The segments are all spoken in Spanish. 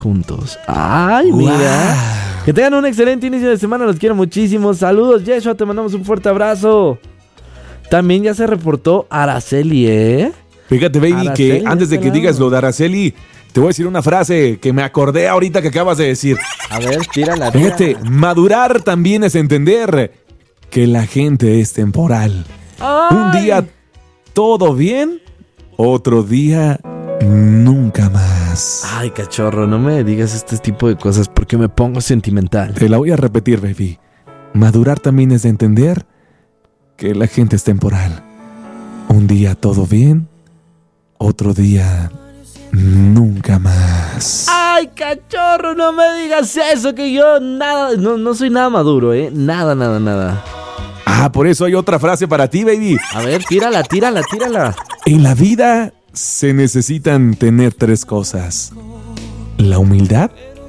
juntos. Ay, mira. Que tengan un excelente inicio de semana, los quiero muchísimo. Saludos, Yeshua, te mandamos un fuerte abrazo. También ya se reportó Araceli, ¿eh? Fíjate, baby, Araceli, que antes de que digas lo de Araceli, te voy a decir una frase que me acordé ahorita que acabas de decir. A ver, tírala. Fíjate, madurar también es entender que la gente es temporal. Ay. Un día todo bien, otro día nunca más. Ay, cachorro, no me digas este tipo de cosas porque me pongo sentimental. Te la voy a repetir, baby. Madurar también es entender que la gente es temporal. Un día todo bien, otro día nunca más. Ay, cachorro, no me digas eso, que yo no soy nada maduro, Nada. Ah, por eso hay otra frase para ti, baby. A ver, tírala. En la vida se necesitan tener 3 cosas: la humildad,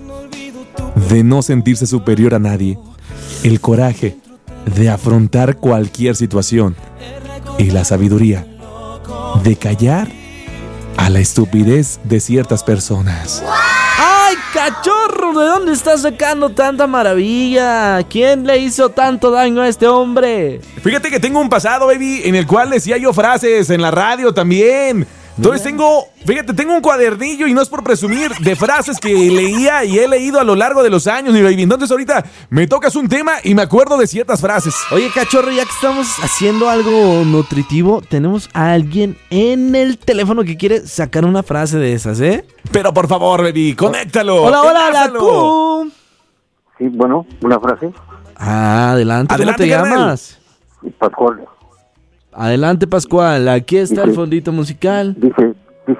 de no sentirse superior a nadie, el coraje de afrontar cualquier situación, y la sabiduría de callar a la estupidez de ciertas personas. ¡Ay, cachorro! ¿De dónde estás sacando tanta maravilla? ¿Quién le hizo tanto daño a este hombre? Fíjate que tengo un pasado, baby, en el cual decía yo frases en la radio también. Entonces tengo un cuadernillo, y no es por presumir, de frases que leía y he leído a lo largo de los años, mi baby. Entonces ahorita me tocas un tema y me acuerdo de ciertas frases. Oye, cachorro, ya que estamos haciendo algo nutritivo, tenemos a alguien en el teléfono que quiere sacar una frase de esas, ¿eh? Pero por favor, baby, conéctalo. Hola, enlázalo. Q. Sí, bueno, una frase. Adelante, ¿cómo te carnal. llamas? Pascual. Adelante, Pascual, aquí está el fondito musical. Dice,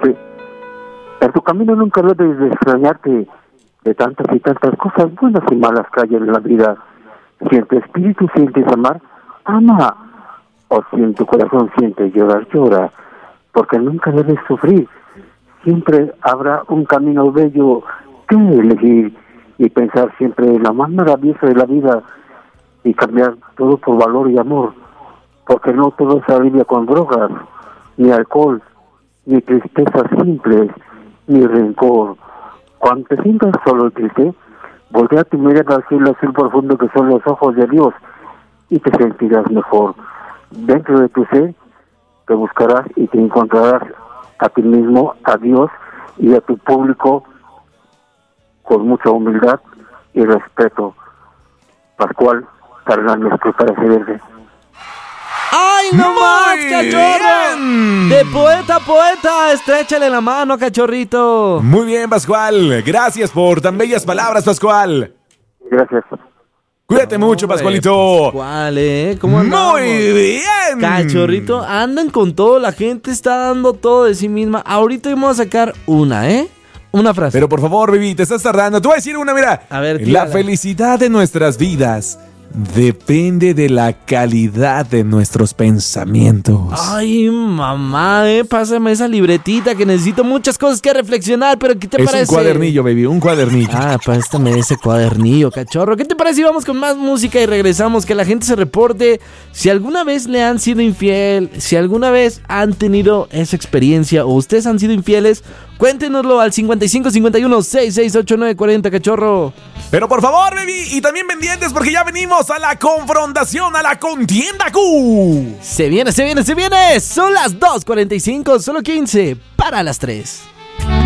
en tu camino nunca debes de extrañarte de tantas y tantas cosas buenas y malas que hay en la vida. Si en tu espíritu sientes amar, ama. O si en tu corazón sientes llorar, llora. Porque nunca debes sufrir. Siempre habrá un camino bello que elegir y pensar siempre en lo más maravilloso de la vida y cambiar todo por valor y amor. Porque no todo se alivia con drogas, ni alcohol, ni tristezas simples, ni rencor. Cuando te sientas solo y triste, voltea tu mirada al cielo azul profundo que son los ojos de Dios y te sentirás mejor. Dentro de tu ser te buscarás y te encontrarás a ti mismo, a Dios y a tu público con mucha humildad y respeto. Pascual Fernández, que parece verde. ¡Ay, no más, cachorro! bien. De poeta a poeta, estréchale la mano, cachorrito. Muy bien, Pascual. Gracias por tan bellas palabras, Pascual. Gracias. Cuídate mucho, Pascualito. Pascual, ¿cómo andamos? Muy bien. Cachorrito, andan con todo, la gente está dando todo de sí misma. Ahorita vamos a sacar una frase. Pero por favor, baby, te estás tardando. Te voy a decir una, mira. A ver, la tírala. felicidad de nuestras vidas depende de la calidad de nuestros pensamientos. Ay, mamá, pásame esa libretita que necesito muchas cosas que reflexionar, pero ¿qué te Es parece? un cuadernillo, baby, un cuadernillo. Préstame ese cuadernillo, cachorro. ¿Qué te parece si vamos con más música y regresamos? Que la gente se reporte si alguna vez le han sido infiel, si alguna vez han tenido esa experiencia o ustedes han sido infieles. Cuéntenoslo al 5551-668940, cachorro. Pero por favor, baby, y también pendientes porque ya venimos a la confrontación, a la contienda Q. Se viene. Son las 2:45, solo 15 para las 3.